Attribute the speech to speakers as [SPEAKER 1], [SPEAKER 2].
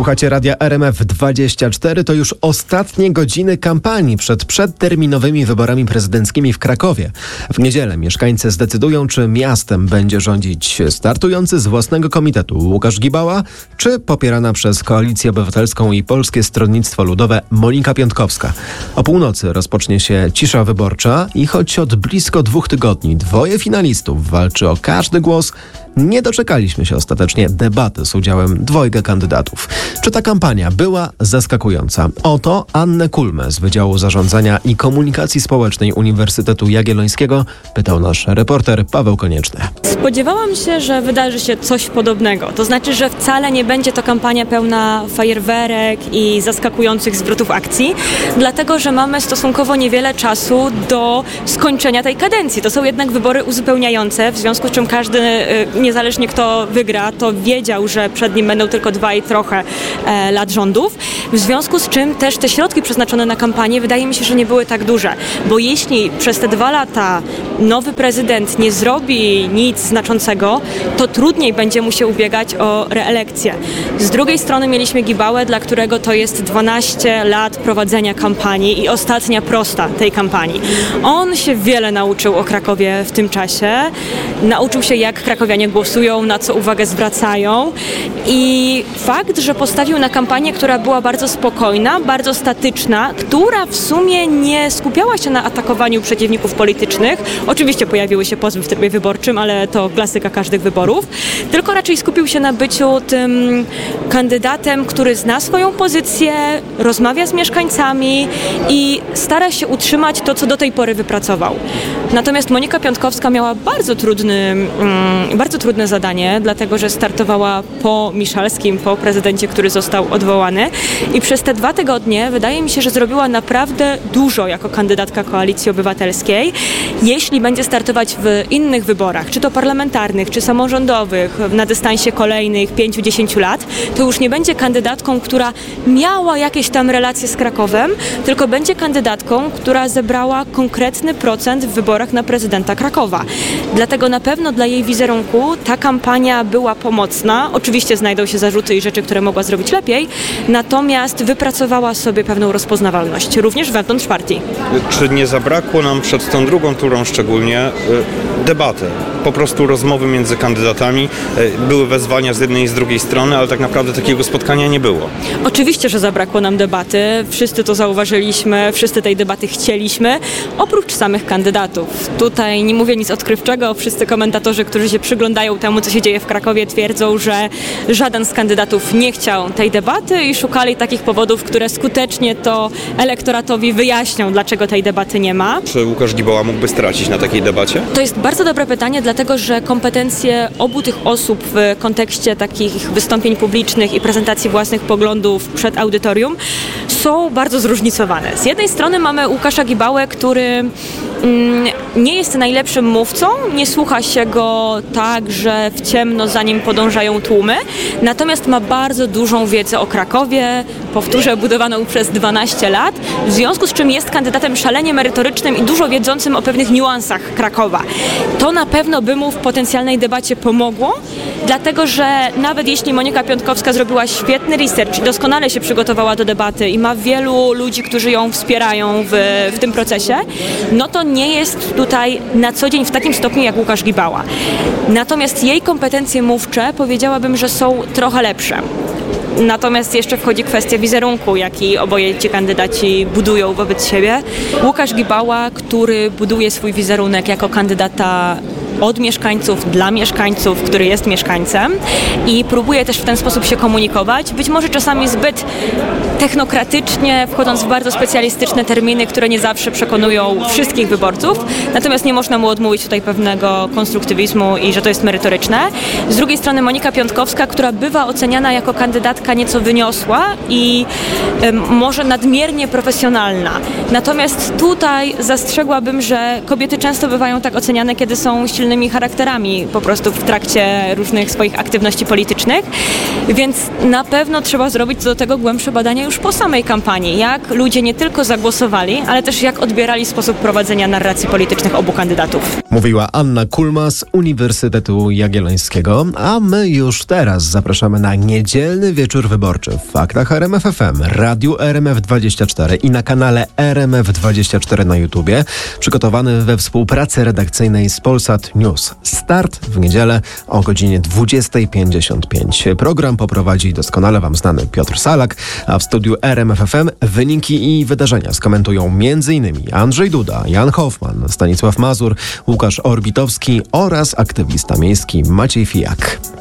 [SPEAKER 1] Słuchacie Radia RMF24. To już ostatnie godziny kampanii przed przedterminowymi wyborami prezydenckimi w Krakowie. W niedzielę mieszkańcy zdecydują, czy miastem będzie rządzić startujący z własnego komitetu Łukasz Gibała, czy popierana przez Koalicję Obywatelską i Polskie Stronnictwo Ludowe Monika Piątkowska. O północy rozpocznie się cisza wyborcza i choć od blisko 2 tygodni dwoje finalistów walczy o każdy głos, nie doczekaliśmy się ostatecznie debaty z udziałem dwojga kandydatów. Czy ta kampania była zaskakująca? O to Annę Kulmę z Wydziału Zarządzania i Komunikacji Społecznej Uniwersytetu Jagiellońskiego pytał nasz reporter Paweł Konieczny.
[SPEAKER 2] Spodziewałam się, że wydarzy się coś podobnego. To znaczy, że wcale nie będzie to kampania pełna fajerwerek i zaskakujących zwrotów akcji, dlatego że mamy stosunkowo niewiele czasu do skończenia tej kadencji. To są jednak wybory uzupełniające, w związku z czym każdy, niezależnie kto wygra, to wiedział, że przed nim będą tylko 2 i trochę lat rządów. W związku z czym też te środki przeznaczone na kampanię wydaje mi się, że nie były tak duże. Bo jeśli przez te 2 lata nowy prezydent nie zrobi nic znaczącego, to trudniej będzie mu się ubiegać o reelekcję. Z drugiej strony mieliśmy Gibałę, dla którego to jest 12 lat prowadzenia kampanii i ostatnia prosta tej kampanii. On się wiele nauczył o Krakowie w tym czasie. Nauczył się, jak krakowianie głosują, na co uwagę zwracają i fakt, że postawił na kampanię, która była bardzo spokojna, bardzo statyczna, która w sumie nie skupiała się na atakowaniu przeciwników politycznych. Oczywiście pojawiły się pozwy w trybie wyborczym, ale to klasyka każdych wyborów, tylko raczej skupił się na byciu tym kandydatem, który zna swoją pozycję, rozmawia z mieszkańcami i stara się utrzymać to, co do tej pory wypracował. Natomiast Monika Piątkowska miała bardzo trudne zadanie, dlatego że startowała po Miszalskim, po prezydencie, który został odwołany i przez te 2 tygodnie wydaje mi się, że zrobiła naprawdę dużo jako kandydatka Koalicji Obywatelskiej. Jeśli będzie startować w innych wyborach, czy to parlamentarnych, czy samorządowych, na dystansie kolejnych 5-10 lat, to już nie będzie kandydatką, która miała jakieś tam relacje z Krakowem, tylko będzie kandydatką, która zebrała konkretny procent w wyborach na prezydenta Krakowa. Dlatego na pewno dla jej wizerunku ta kampania była pomocna. Oczywiście znajdą się zarzuty i rzeczy, które mogła zrobić lepiej, natomiast wypracowała sobie pewną rozpoznawalność, również wewnątrz partii.
[SPEAKER 3] Czy nie zabrakło nam przed tą drugą turą szczególnie debaty? Po prostu rozmowy między kandydatami, były wezwania z jednej i z drugiej strony, ale tak naprawdę takiego spotkania nie było.
[SPEAKER 2] Oczywiście, że zabrakło nam debaty. Wszyscy to zauważyliśmy, wszyscy tej debaty chcieliśmy, oprócz samych kandydatów. Tutaj nie mówię nic odkrywczego, wszyscy komentatorzy, którzy się przyglądają temu, co się dzieje w Krakowie, twierdzą, że żaden z kandydatów nie chciał tej debaty i szukali takich powodów, które skutecznie to elektoratowi wyjaśnią, dlaczego tej debaty nie ma.
[SPEAKER 3] Czy Łukasz Gibała mógłby stracić na takiej debacie?
[SPEAKER 2] To jest bardzo dobre pytanie, dlatego że kompetencje obu tych osób w kontekście takich wystąpień publicznych i prezentacji własnych poglądów przed audytorium są bardzo zróżnicowane. Z jednej strony mamy Łukasza Gibałę, który nie jest najlepszym mówcą, nie słucha się go tak, że w ciemno za nim podążają tłumy, natomiast ma bardzo dużą wiedzę o Krakowie, powtórzę, budowaną przez 12 lat, w związku z czym jest kandydatem szalenie merytorycznym i dużo wiedzącym o pewnych niuansach Krakowa. To na pewno by mu w potencjalnej debacie pomogło, dlatego że nawet jeśli Monika Piątkowska zrobiła świetny research i doskonale się przygotowała do debaty i ma wielu ludzi, którzy ją wspierają w tym procesie, no to nie jest tutaj na co dzień w takim stopniu jak Łukasz Gibała. Natomiast jej kompetencje mówcze powiedziałabym, że są trochę lepsze. Natomiast jeszcze wchodzi kwestia wizerunku, jaki oboje ci kandydaci budują wobec siebie. Łukasz Gibała, który buduje swój wizerunek jako kandydata od mieszkańców, dla mieszkańców, który jest mieszkańcem i próbuje też w ten sposób się komunikować. Być może czasami zbyt technokratycznie, wchodząc w bardzo specjalistyczne terminy, które nie zawsze przekonują wszystkich wyborców. Natomiast nie można mu odmówić tutaj pewnego konstruktywizmu i że to jest merytoryczne. Z drugiej strony Monika Piątkowska, która bywa oceniana jako kandydatka nieco wyniosła i może nadmiernie profesjonalna. Natomiast tutaj zastrzegłabym, że kobiety często bywają tak oceniane, kiedy są silnymi określonymi charakterami po prostu w trakcie różnych swoich aktywności politycznych, więc na pewno trzeba zrobić co do tego głębsze badania już po samej kampanii, jak ludzie nie tylko zagłosowali, ale też jak odbierali sposób prowadzenia narracji politycznych obu kandydatów.
[SPEAKER 1] Mówiła Anna Kulma z Uniwersytetu Jagiellońskiego, a my już teraz zapraszamy na niedzielny wieczór wyborczy w Faktach RMF FM, Radiu RMF24 i na kanale RMF24 na YouTubie, przygotowany we współpracy redakcyjnej z Polsat News. Start w niedzielę o godzinie 20:55. Program poprowadzi doskonale Wam znany Piotr Salak, a w studiu RMF FM wyniki i wydarzenia skomentują m.in. Andrzej Duda, Jan Hoffman, Stanisław Mazur, Łukasz Orbitowski oraz aktywista miejski Maciej Fijak.